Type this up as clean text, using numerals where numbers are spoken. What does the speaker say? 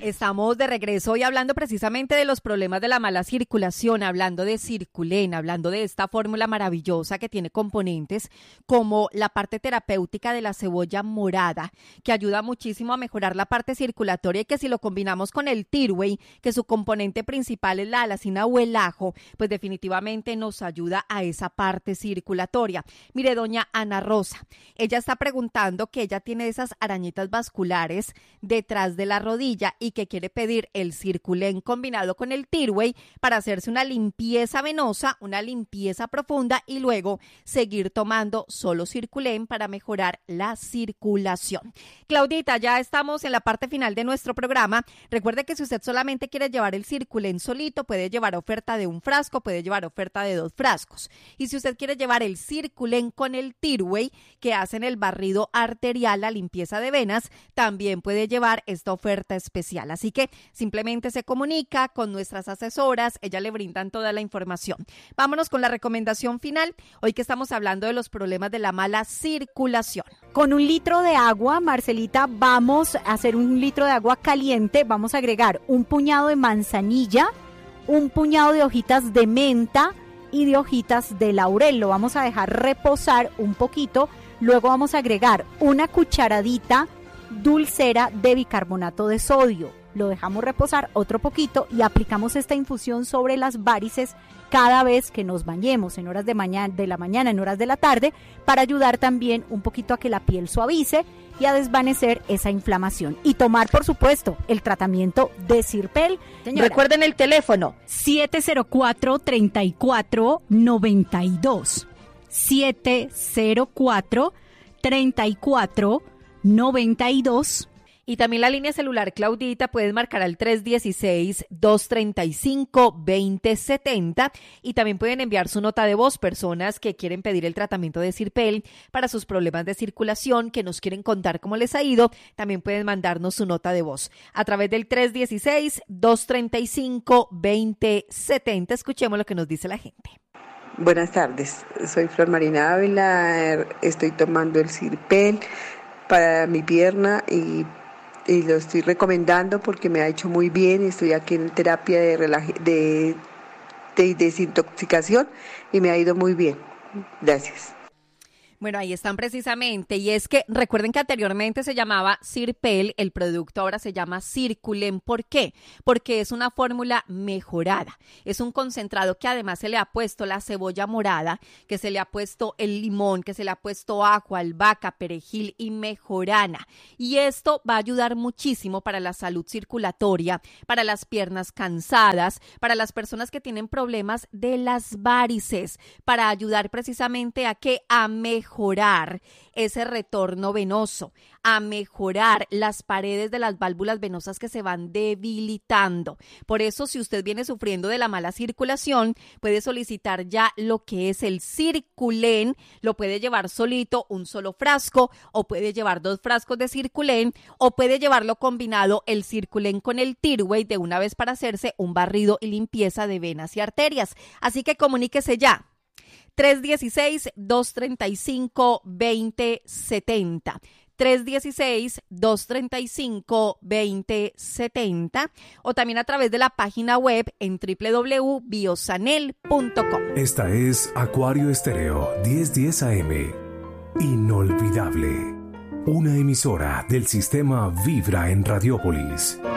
Estamos de regreso hoy hablando precisamente de los problemas de la mala circulación, hablando de Circulen, hablando de esta fórmula maravillosa que tiene componentes como la parte terapéutica de la cebolla morada, que ayuda muchísimo a mejorar la parte circulatoria y que si lo combinamos con el Tirway, que su componente principal es la alacina o el ajo, pues definitivamente nos ayuda a esa parte circulatoria. Mire, doña Ana Rosa, ella está preguntando que ella tiene esas arañitas vasculares detrás de la rodilla y que quiere pedir el Circulen combinado con el Tirway para hacerse una limpieza venosa, una limpieza profunda y luego seguir tomando solo Circulen para mejorar la circulación. Claudita, ya estamos en la parte final de nuestro programa. Recuerde que si usted solamente quiere llevar el Circulen solito, puede llevar oferta de un frasco, puede llevar oferta de 2 frascos. Y si usted quiere llevar el Circulen con el Tirway, que hacen el barrido arterial, la limpieza de venas, también puede llevar esta oferta especial. Así que simplemente se comunica con nuestras asesoras, ellas le brindan toda la información. Vámonos con la recomendación final, hoy que estamos hablando de los problemas de la mala circulación. Con 1 litro de agua, Marcelita, vamos a hacer 1 litro de agua caliente, vamos a agregar 1 puñado de manzanilla, 1 puñado de hojitas de menta y de hojitas de laurel. Lo vamos a dejar reposar un poquito, luego vamos a agregar 1 cucharadita dulcera de bicarbonato de sodio. Lo dejamos reposar otro poquito y aplicamos esta infusión sobre las varices cada vez que nos bañemos, en horas de la mañana, en horas de la tarde, para ayudar también un poquito a que la piel suavice y a desvanecer esa inflamación. Y tomar, por supuesto, el tratamiento de Cirpel. Señora, recuerden el teléfono 704-3492. 704-3492. Y también la línea celular, Claudita, puedes marcar al 316-235-2070 y también pueden enviar su nota de voz, personas que quieren pedir el tratamiento de Cirpel para sus problemas de circulación, que nos quieren contar cómo les ha ido, también pueden mandarnos su nota de voz a través del 316-235-2070. Escuchemos lo que nos dice la gente. Buenas tardes, soy Flor Marina Ávila, estoy tomando el Cirpel para mi pierna y lo estoy recomendando porque me ha hecho muy bien. Estoy aquí en terapia de desintoxicación y me ha ido muy bien. Gracias. Bueno, ahí están precisamente, y es que recuerden que anteriormente se llamaba Cirpel, el producto ahora se llama Circulen. ¿Por qué? Porque es una fórmula mejorada, es un concentrado que además se le ha puesto la cebolla morada, que se le ha puesto el limón, que se le ha puesto ajo, albahaca, perejil y mejorana, y esto va a ayudar muchísimo para la salud circulatoria, para las piernas cansadas, para las personas que tienen problemas de las varices, para ayudar precisamente a mejorar ese retorno venoso, a mejorar las paredes de las válvulas venosas que se van debilitando. Por eso, si usted viene sufriendo de la mala circulación, puede solicitar ya lo que es el Circulen, lo puede llevar solito, un solo frasco, o puede llevar 2 frascos de Circulen, o puede llevarlo combinado el Circulen con el Tirway de una vez para hacerse un barrido y limpieza de venas y arterias. Así que comuníquese ya. 316-235-2070. 316-235-2070 o también a través de la página web en www.biosanel.com. Esta es Acuario Estéreo 1010 AM. Inolvidable. Una emisora del sistema Vibra en Radiópolis.